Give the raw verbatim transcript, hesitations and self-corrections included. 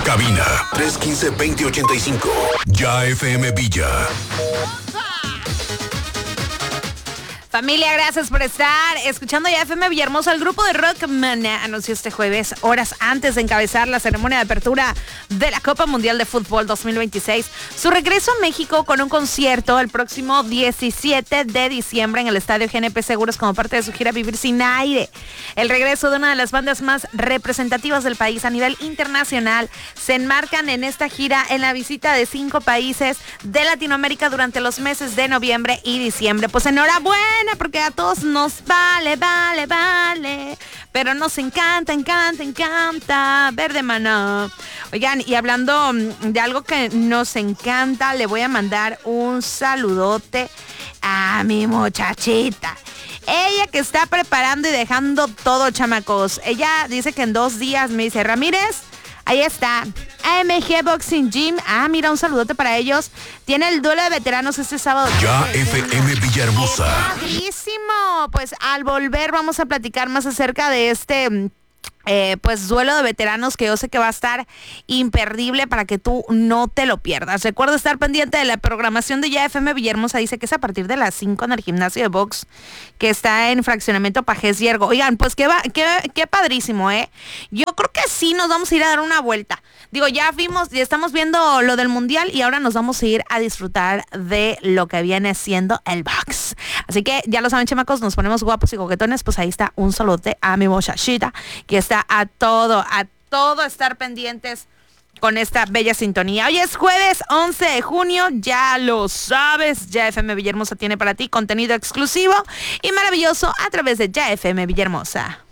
Cabina tres uno cinco, dos cero ocho cinco. Ya F M Villa. Familia, gracias por estar escuchando Ya F M Villahermosa. El grupo de rock Maná anunció este jueves, horas antes de encabezar la ceremonia de apertura de la Copa Mundial de Fútbol dos mil veintiséis, su regreso a México con un concierto el próximo diecisiete de diciembre en el Estadio G N P Seguros como parte de su gira Vivir Sin Aire. El regreso de una de las bandas más representativas del país a nivel internacional se enmarcan en esta gira en la visita de cinco países de Latinoamérica durante los meses de noviembre y diciembre. Pues enhorabuena, porque a todos nos vale, vale, vale, pero nos encanta, encanta, encanta Verde Maná. Oigan, y hablando de algo que nos encanta, le voy a mandar un saludote a mi muchachita. Ella que está preparando y dejando todo, chamacos. Ella dice que en dos días me dice, Ramírez, ahí está, A M G Boxing Gym. Ah, mira, un saludote para ellos. Tiene el duelo de veteranos este sábado. Ya F M Villahermosa. ¡Padrísimo! Pues al volver vamos a platicar más acerca de este... Eh, pues duelo de veteranos que yo sé que va a estar imperdible para que tú no te lo pierdas. Recuerda estar pendiente de la programación de Ya F M Villahermosa. Dice que es a partir de las cinco en el gimnasio de box que está en Fraccionamiento Pajés Hiergo. Oigan, pues qué, va, qué, qué padrísimo, ¿eh? Yo creo que sí nos vamos a ir a dar una vuelta. Digo, ya vimos y estamos viendo lo del mundial y ahora nos vamos a ir a disfrutar de lo que viene siendo el box. Así que ya lo saben, chamacos, nos ponemos guapos y coquetones. Pues ahí está un saludote a mi muchachita que está a todo, a todo estar pendientes con esta bella sintonía. Hoy es jueves once de junio, ya lo sabes, Ya F M Villahermosa tiene para ti contenido exclusivo y maravilloso a través de Ya F M Villahermosa.